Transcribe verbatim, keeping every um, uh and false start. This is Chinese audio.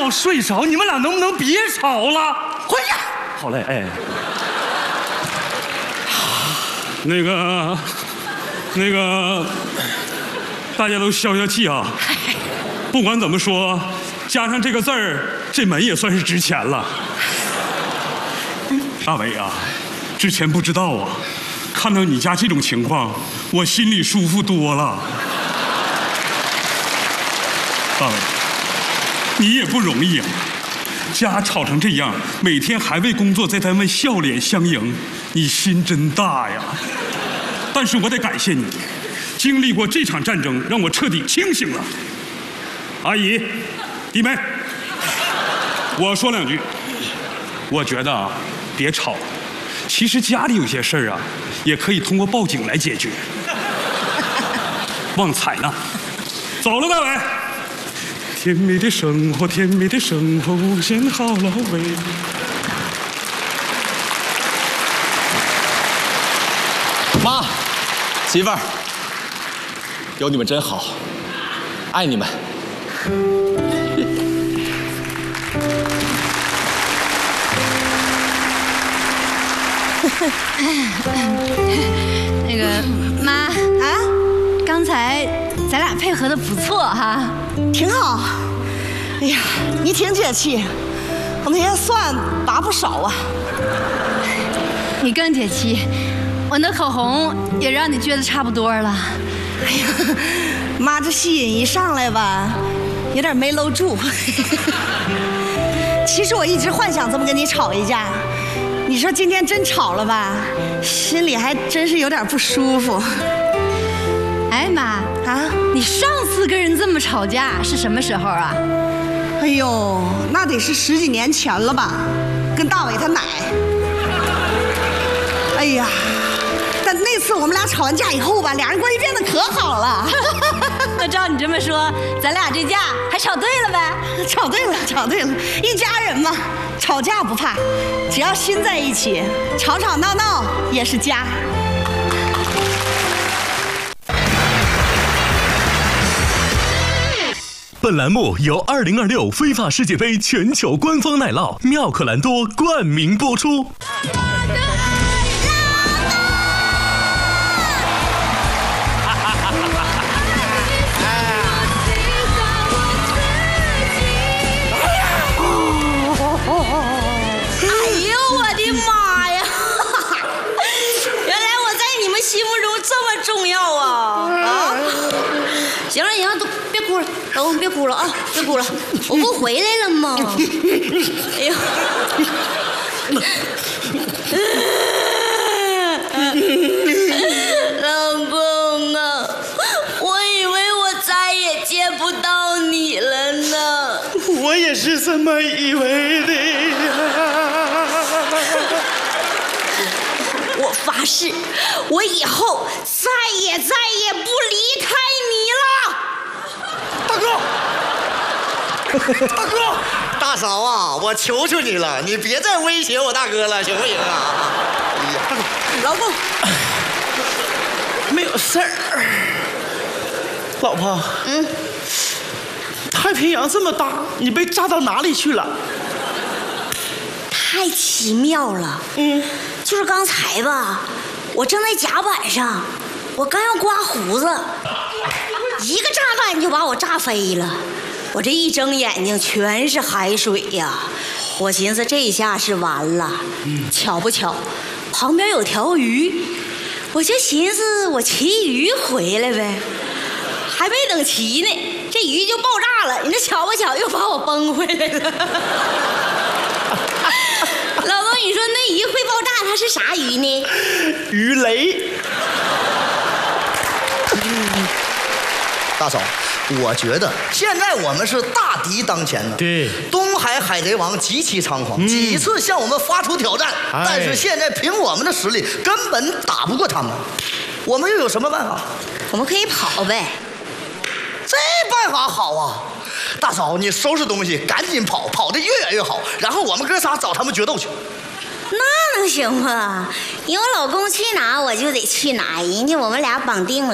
少睡少，你们俩能不能别吵了？ 回去。 好嘞，哎。那个，那个，大家都消消气啊！不管怎么说，加上这个字儿，这门也算是值钱了。大伟啊，之前不知道啊，看到你家这种情况，我心里舒服多了。大伟，你也不容易啊，家吵成这样，每天还为工作在单位笑脸相迎，你心真大呀。但是我得感谢你，经历过这场战争，让我彻底清醒了。阿姨，弟妹，我说两句。我觉得啊，别吵。其实家里有些事儿啊，也可以通过报警来解决。旺财呢？走了，大伟。甜蜜的生活，甜蜜的生活，无限好了喂。 妈，媳妇儿，有你们真好，爱你们。 那个妈啊，刚才咱俩配合的不错哈， 挺好。哎呀，你挺解气，我那些蒜拔不少啊。 你更解气，我那口红也让你撅得差不多了。 哎呀，妈这戏瘾一上来吧，有点没搂住。其实我一直幻想这么跟你吵一架。你说今天真吵了吧，心里还真是有点不舒服。 哎妈啊，你上次跟人这么吵架是什么时候啊？ 哎呦，那得是十几年前了吧，跟大伟他奶。哎呀，但那次我们俩吵完架以后吧，俩人关系变得可好了。 那照你这么说，咱俩这架还吵对了呗？ 吵对了，吵对了，一家人嘛。吵架不怕，只要心在一起，吵吵闹闹也是家。 本栏目由二零二六非法世界杯全球官方奶酪妙可蓝多冠名播出。 行了行了，都别哭了，老公别哭了啊，别哭了，我不回来了吗？哎呦，老公啊，我以为我再也见不到你了呢。 我也是这么以为的呀。 我发誓，我以后再也再也不离开你了。 大哥，大哥，大嫂啊，我求求你了，你别再威胁我大哥了，行不行啊？哎呀，大哥， 老公， 没有事儿。老婆，嗯，太平洋这么大，你被炸到哪里去了？ 太奇妙了，嗯。就是刚才吧，我正在甲板上，我刚要刮胡子，一个炸弹就把我炸飞了。我这一睁眼睛全是海水呀，我寻思这下是完了。嗯、巧不巧，旁边有条鱼，我就寻思我骑鱼回来呗。还没等骑呢，这鱼就爆炸了。你这巧不巧又把我崩回来了。老公，你说那鱼会爆炸，它是啥鱼呢？ 鱼雷。 大嫂，我觉得现在我们是大敌当前呢。 对， 东海海贼王极其猖狂，嗯、几次向我们发出挑战，哎、但是现在凭我们的实力根本打不过他们。我们又有什么办法？ 我们可以跑呗。 这办法好啊！大嫂，你收拾东西，赶紧跑，跑得越远越好。然后我们哥仨找他们决斗去。 那能行吗？你我老公去哪，我就得去哪，人家我们俩绑定了。